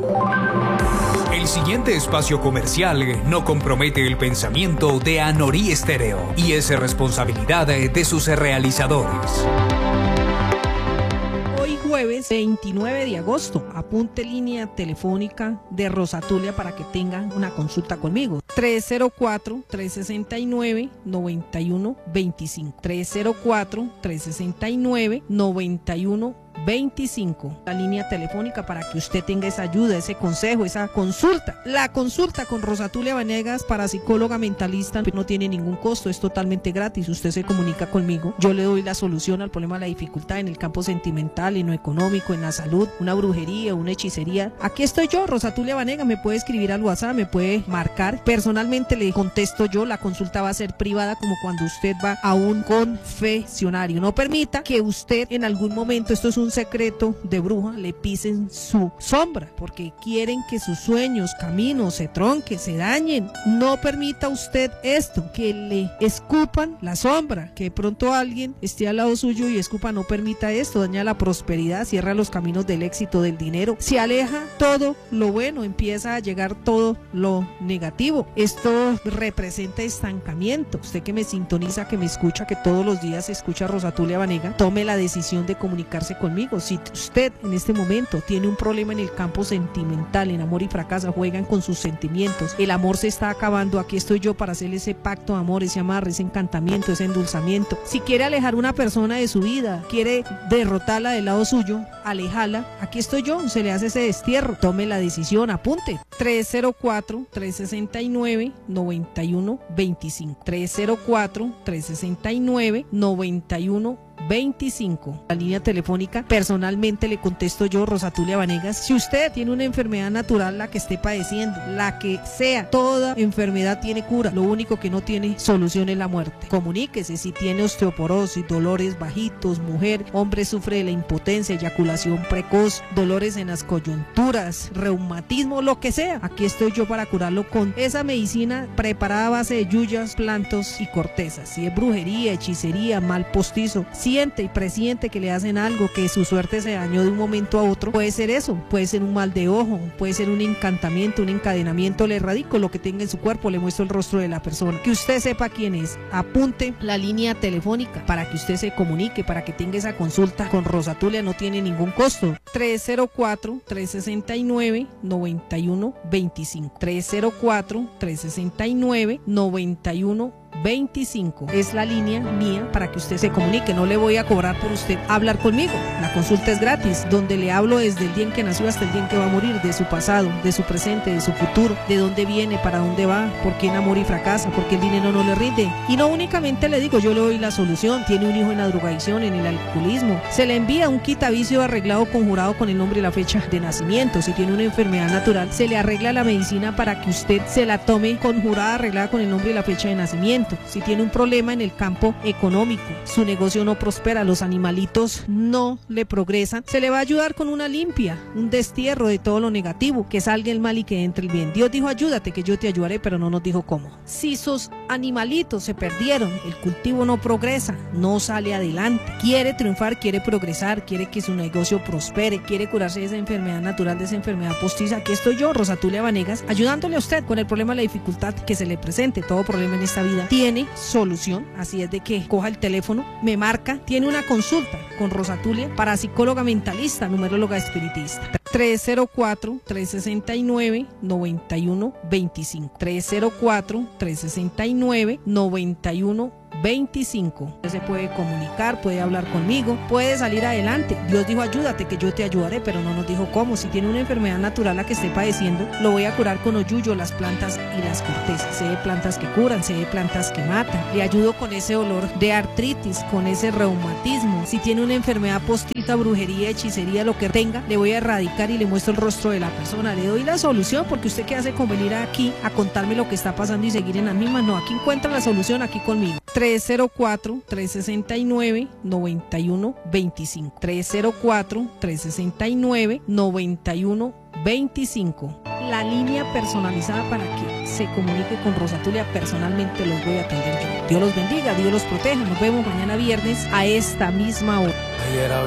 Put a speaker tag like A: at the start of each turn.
A: El siguiente espacio comercial no compromete el pensamiento de Anorí Estéreo y es responsabilidad de sus realizadores.
B: Hoy jueves 29 de agosto, apunte línea telefónica de Rosatulia para que tengan una consulta conmigo. 304-369-9125. 304-369-9125. La línea telefónica para que usted tenga esa ayuda, ese consejo, esa consulta. La consulta con Rosatulia Vanegas, parapsicóloga mentalista, no tiene ningún costo, es totalmente gratis. Usted se comunica conmigo, yo le doy la solución al problema de la dificultad en el campo sentimental, en lo económico, en la salud, una brujería, una hechicería. Aquí estoy yo, Rosatulia Vanegas, me puede escribir al WhatsApp, me puede marcar, personalmente le contesto yo. La consulta va a ser privada, como cuando usted va a un confesionario. No permita que usted en algún momento, esto es un secreto de bruja, le pisen su sombra, porque quieren que sus sueños, caminos se tronquen, se dañen. No permita usted esto, que le escupan la sombra, que de pronto alguien esté al lado suyo y escupa. No permita esto, daña la prosperidad, cierra los caminos del éxito, del dinero, se aleja todo lo bueno, empieza a llegar todo lo negativo. Esto representa estancamiento. Usted que me sintoniza, que me escucha, que todos los días escucha a Rosatulia Vanegas, tome la decisión de comunicarse conmigo. Si usted en este momento tiene un problema en el campo sentimental, en amor y fracasa, juegan con sus sentimientos, el amor se está acabando, aquí estoy yo para hacerle ese pacto de amor, ese amarre, ese encantamiento, ese endulzamiento. Si quiere alejar una persona de su vida, quiere derrotarla del lado suyo, alejarla, aquí estoy yo, se le hace ese destierro. Tome la decisión, apunte. 304-369-9125. 304-369-9125. La línea telefónica, personalmente le contesto yo, Rosatulia Vanegas. Si usted tiene una enfermedad natural, la que esté padeciendo, la que sea, toda enfermedad tiene cura, lo único que no tiene solución es la muerte. Comuníquese. Si tiene osteoporosis, dolores bajitos, mujer, hombre, sufre de la impotencia, eyaculación precoz, dolores en las coyunturas, reumatismo, lo que sea, aquí estoy yo para curarlo con esa medicina preparada a base de yuyas, plantos y cortezas. Si es brujería, hechicería, mal postizo, siente y presiente que le hacen algo, que su suerte se dañó de un momento a otro, puede ser eso, puede ser un mal de ojo, puede ser un encantamiento, un encadenamiento. Le erradico lo que tenga en su cuerpo, le muestro el rostro de la persona, que usted sepa quién es. Apunte la línea telefónica para que usted se comunique, para que tenga esa consulta con Rosatulia, no tiene ningún costo. 304-369-9125. 304-369-9125. Es la línea mía para que usted se comunique. No le voy a cobrar por usted hablar conmigo. La consulta es gratis, donde le hablo desde el día en que nació hasta el día en que va a morir, de su pasado, de su presente, de su futuro, de dónde viene, para dónde va, por qué enamora y fracasa, por qué el dinero no le rinde. Y no únicamente le digo, yo le doy la solución. Tiene un hijo en la drogadicción, en el alcoholismo, se le envía un quitavicio arreglado, conjurado con el nombre y la fecha de nacimiento. Si tiene una enfermedad natural, se le arregla la medicina para que usted se la tome conjurada, arreglada con el nombre y la fecha de nacimiento. Si tiene un problema en el campo económico, su negocio no prospera, los animalitos no le progresan, se le va a ayudar con una limpia, un destierro de todo lo negativo, que salga el mal y que entre el bien. Dios dijo, ayúdate que yo te ayudaré, pero no nos dijo cómo. Si sus animalitos se perdieron, el cultivo no progresa, no sale adelante, quiere triunfar, quiere progresar, quiere que su negocio prospere, quiere curarse de esa enfermedad natural, de esa enfermedad postiza, aquí estoy yo, Rosatulia Vanegas, ayudándole a usted con el problema de la dificultad que se le presente. Todo problema en esta vida tiene solución, así es de que coja el teléfono, me marca, tiene una consulta con Rosatulia, parapsicóloga mentalista, numeróloga espiritista. 304-369-9125. 304-369-9125. Usted se puede comunicar, puede hablar conmigo, puede salir adelante. Dios dijo, ayúdate que yo te ayudaré, pero no nos dijo cómo. Si tiene una enfermedad natural la que esté padeciendo, lo voy a curar con oyuyo, las plantas y las cortezas. Sé de plantas que curan, sé de plantas que matan. Le ayudo con ese dolor de artritis, con ese reumatismo. Si tiene una enfermedad postiza, brujería, hechicería, lo que tenga, le voy a erradicar y le muestro el rostro de la persona. Le doy la solución, porque usted qué hace con venir aquí a contarme lo que está pasando y seguir en las mismas. No, aquí encuentra la solución, aquí conmigo. 304-369-9125. 304-369-9125. La línea personalizada para que se comunique con Rosatulia, personalmente los voy a atender yo. Dios los bendiga, Dios los proteja. Nos vemos mañana viernes a esta misma hora.